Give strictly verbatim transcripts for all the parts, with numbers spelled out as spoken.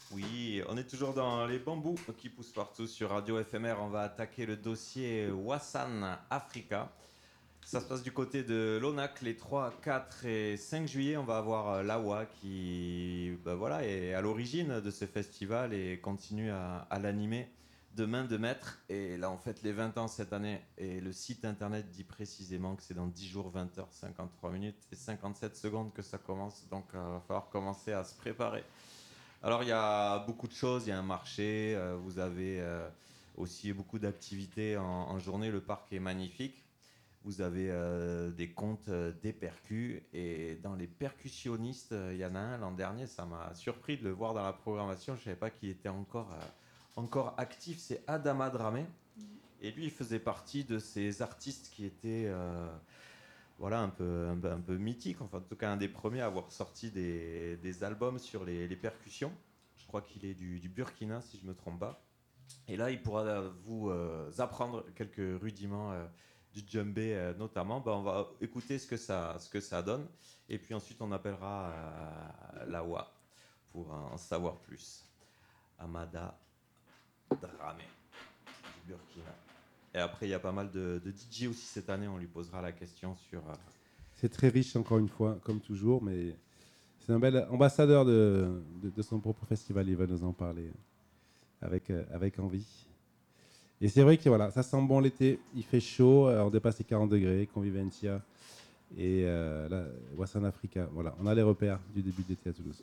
Oui, on est toujours dans les bambous qui poussent partout sur Radio F M R. On va attaquer le dossier Wassan Africa. Ça se passe du côté de l'ONAC les trois, quatre et cinq juillet. On va avoir euh, l'Awa qui ben voilà, est à l'origine de ce festival et continue à, à l'animer de main de maître. Et là, on fête les vingt ans cette année. Et le site internet dit précisément que c'est dans dix jours, vingt heures, cinquante-trois minutes et cinquante-sept secondes que ça commence. Donc, il euh, va falloir commencer à se préparer. Alors, il y a beaucoup de choses. Il y a un marché. Euh, vous avez euh, aussi beaucoup d'activités en, en journée. Le parc est magnifique. Vous avez euh, des comptes, euh, des percus. Et dans les percussionnistes, il y en a un l'an dernier. Ça m'a surpris de le voir dans la programmation. Je ne savais pas qu'il était encore, euh, encore actif. C'est Adama Dramé. Et lui, il faisait partie de ces artistes qui étaient euh, voilà, un, peu, un, peu, un peu mythiques. Enfin, en tout cas, un des premiers à avoir sorti des, des albums sur les, les percussions. Je crois qu'il est du, du Burkina, si je ne me trompe pas. Et là, il pourra vous euh, apprendre quelques rudiments euh, du djembé euh, notamment. Ben, on va écouter ce que, ça, ce que ça donne. Et puis ensuite, on appellera euh, l'Awa pour en savoir plus. Amada Dramé du Burkina. Et après, il y a pas mal de, de D J aussi cette année. On lui posera la question sur... Euh... C'est très riche, encore une fois, comme toujours. Mais c'est un bel ambassadeur de, de, de son propre festival. Il va nous en parler avec, euh, avec envie. Et c'est vrai que voilà, ça sent bon l'été. Il fait chaud. Euh, on dépasse les quarante degrés. Convivencia. Et euh, là, Wassan Africa. Voilà, on a les repères du début de l'été à Toulouse.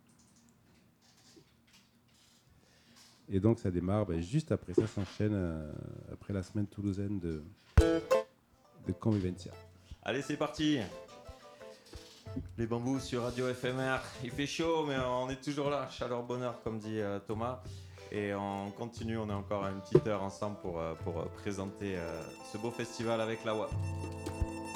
Et donc ça démarre ben, juste après, ça s'enchaîne euh, après la semaine toulousaine de, de Convivencia. Allez, c'est parti. Les bambous sur Radio F M R. Il fait chaud, mais on est toujours là. Chaleur, bonheur, comme dit euh, Thomas. Et on continue, on a encore une petite heure ensemble pour, euh, pour présenter euh, ce beau festival avec l'Awa.